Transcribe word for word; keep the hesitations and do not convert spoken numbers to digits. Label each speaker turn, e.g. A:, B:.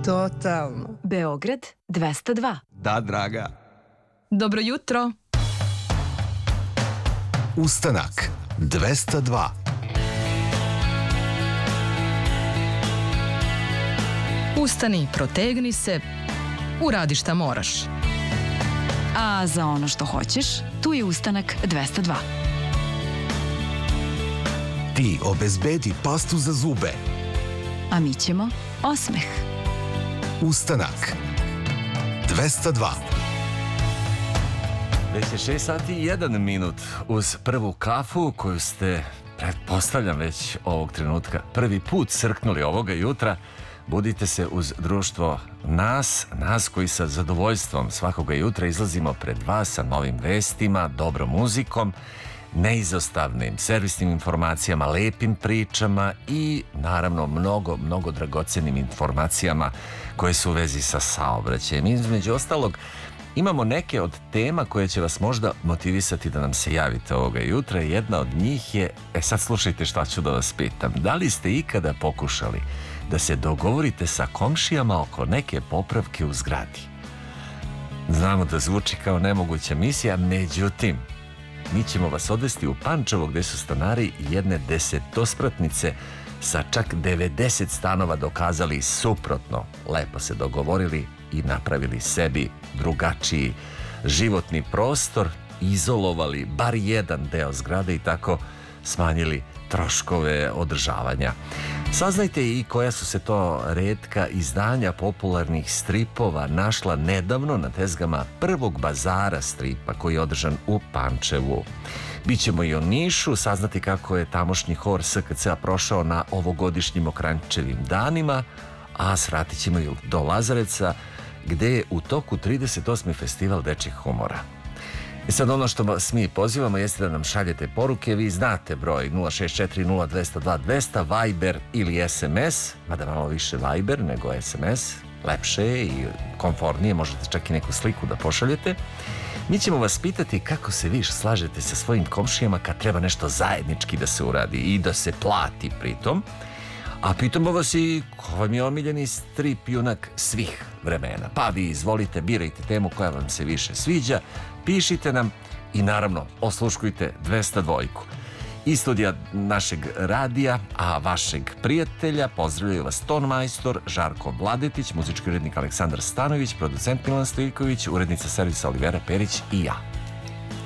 A: Totalno.
B: Beograd dvesta dva.
C: Da, draga.
D: Dobro jutro.
E: Ustanak dvesta dva.
D: Ustani, protegni se, uradi šta moraš.
B: A za ono što hoćeš, tu je Ustanak dvesta dva.
E: Ti obezbedi pastu za zube.
B: A mi ćemo osmeh.
E: Ustanak dvesta dva.
C: Već je šest sati i jedan minut uz prvu kafu koju ste, pretpostavljam već ovog trenutka, prvi put srknuli ovoga jutra. Budite se uz društvo nas, nas koji sa zadovoljstvom svakoga jutra izlazimo pred vas sa novim vestima, dobrom muzikom, neizostavnim servisnim informacijama, lepim pričama i naravno mnogo, mnogo dragocenim informacijama koje su u vezi sa saobraćajem. Između ostalog, imamo neke od tema koje će vas možda motivisati da nam se javite ovoga jutra. Jedna od njih je, e sad slušajte šta ću da vas pitam, da li ste ikada pokušali da se dogovorite sa komšijama oko neke popravke u zgradi? Znamo da zvuči kao nemoguća misija, međutim, mi ćemo vas odvesti u Pančevo gde su stanari jedne desetospratnice sa čak devedeset stanova dokazali suprotno. Lepo se dogovorili i napravili sebi drugačiji životni prostor, izolovali bar jedan deo zgrade i tako smanjili troškove održavanja. Saznajte i koja su se to retka izdanja popularnih stripova našla nedavno na tezgama prvog bazara stripa koji je održan u Pančevu. Bićemo i o Nišu, saznati kako je tamošnji hor S K C-a prošao na ovogodišnjim Okranjčevim danima, a svratit ćemo i do Lazarevca gde je u toku trideset osmi festival dečjih humora. I sad ono što vas mi pozivamo jeste da nam šaljete poruke. Vi znate broj nula šest četiri nula dvesta dva dvesta, Viber ili S M S, mada malo više Viber nego S M S, lepše je i komfortnije, možete čak i neku sliku da pošaljete. Mi ćemo vas pitati kako se vi slažete sa svojim komšijama kad treba nešto zajednički da se uradi i da se plati pritom. A pitamo vas i ko vam je omiljeni strip junak svih vremena. Pa vi izvolite, birajte temu koja vam se više sviđa, pišite nam i naravno osluškujte dvesta dva. Iz studija našeg radija, a vašeg prijatelja, pozdravljaju vas ton majstor Žarko Vladetić, muzički urednik Aleksandar Stanović, producent Milan Stojiković, urednica servisa Olivera Perić i ja.